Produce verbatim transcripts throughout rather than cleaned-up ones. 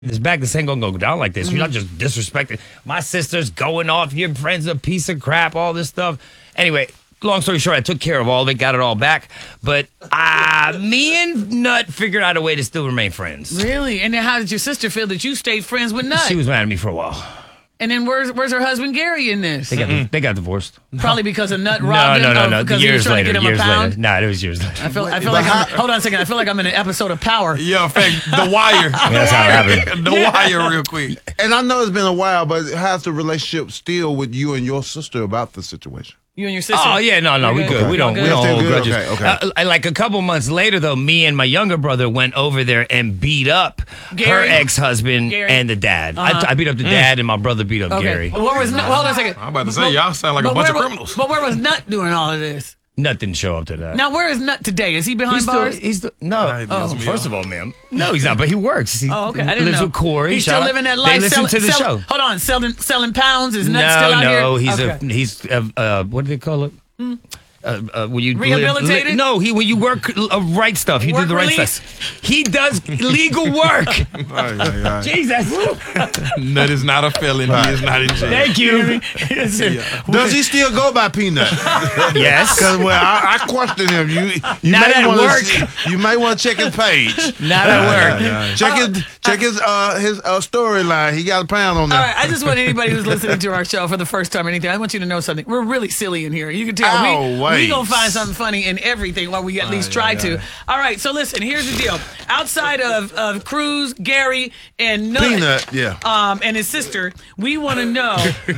This back, this ain't gonna go down like this. Mm-hmm. You're not just disrespecting my sister's going off. Your friend's a piece of crap. All this stuff. Anyway, long story short, I took care of all of it, got it all back. But uh, me and Nut figured out a way to still remain friends. Really? And then how did your sister feel that you stayed friends with Nut? She was mad at me for a while. And then where's where's her husband Gary in this? They got they got divorced. Probably because of Nut robbed no, him. No, no, no, no. Because years he was trying later. to get him years a pound. later. Nah, it was years later. I feel I feel like I'm, hold on a second. I feel like I'm in an episode of Power. Yeah, in fact, The Wire. Yeah, that's how it happened. The Wire, real quick. And I know it's been a while, but how's the relationship still with you and your sister about the situation? You and your sister? Oh yeah, no, no, we good. Okay. We don't, Good. we don't hold Good. grudges. Okay, okay. Uh, like a couple months later, though, me and my younger brother went over there and beat up Gary? her ex-husband Gary? and the dad. Uh-huh. I, I beat up the dad, and my brother beat up Okay. Gary. Well, where was Nut? Hold on a second. I'm about to say, y'all sound like a But bunch where of wa- criminals. But where was Nut doing all of this? Nut didn't show up to that. Now, where is Nut today? Is he behind he's still, bars? he's still, no. Nah, he oh, does me first up. of all, ma'am, no, he's not. But he works. He Oh, okay. I didn't lives know. with Corey. He's Shout still out- living that life. They listen selling, to the sell- show. Hold on, selling selling pounds. Is Nut no, still out no, here? he's Okay. a he's a, uh, what do they call it? Hmm? Uh, uh, when you Rehabilitated? Li- no, he when you work uh, right stuff, he Work do the right release? stuff. He does legal work. Ay, ay, ay. Jesus. Nut is not a felon. He is not in jail. Thank you. Does he still go by Peanut? Yes. Because well, I, I question him. You, you Not may at wanna work. see- you may want to check his page. Not at work. Check his check his uh his uh, storyline. He got a pound on there. All right, I just want anybody who's listening to our show for the first time or anything, I want you to know something. We're really silly in here. You can tell. we, Always. we gonna find something funny in everything while we at least try to. All right, so listen, here's the deal. Outside of, of Cruz, Gary, and Nut, Peanut, yeah. um, and his sister, we want to know.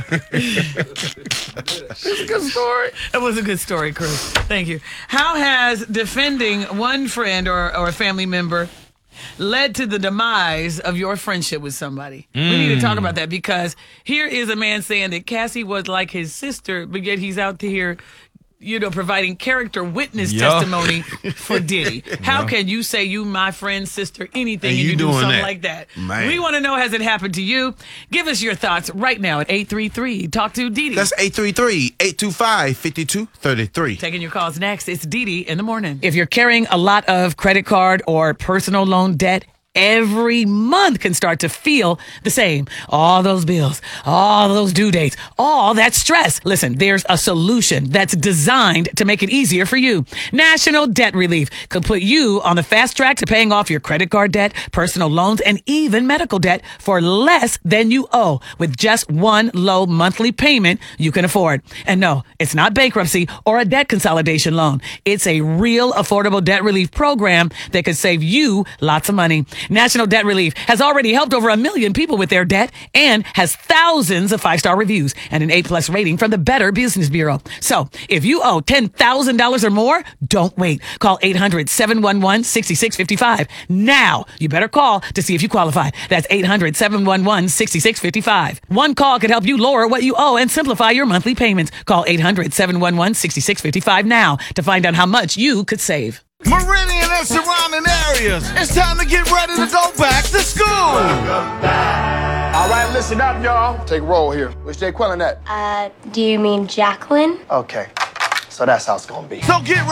It's a good story. That was a good story, Cruz. Thank you. How has defending one friend or, or a family member led to the demise of your friendship with somebody? Mm. We need to talk about that because here is a man saying that Cassie was like his sister, but yet he's out here, you know, providing character witness Yeah. testimony for Diddy. How can you say you my friend's sister anything and, And you you do doing something that? like that? Man. We want to know, has it happened to you? Give us your thoughts right now at eight three three. Talk to Didi. That's eight three three, eight two five, five two three three. Taking your calls next. It's Didi in the morning. If you're carrying a lot of credit card or personal loan debt, every month can start to feel the same. All those bills, all those due dates, all that stress. Listen, there's a solution that's designed to make it easier for you. National Debt Relief could put you on the fast track to paying off your credit card debt, personal loans, and even medical debt for less than you owe with just one low monthly payment you can afford. And no, it's not bankruptcy or a debt consolidation loan. It's a real affordable debt relief program that could save you lots of money. National Debt Relief has already helped over a million people with their debt and has thousands of five-star reviews and an A-plus rating from the Better Business Bureau. So if you owe ten thousand dollars or more, don't wait. Call eight hundred, seven one one, six six five five. Now, you better call to see if you qualify. That's eight hundred, seven one one, six six five five. One call could help you lower what you owe and simplify your monthly payments. Call eight hundred, seven one one, six six five five now to find out how much you could save. Meridian and surrounding areas. It's time to get ready to go back to school. All right, listen up, y'all. Take a roll here. Which Jay Quillen at? Uh, do you mean Jacqueline? Okay, so that's how it's gonna be. So get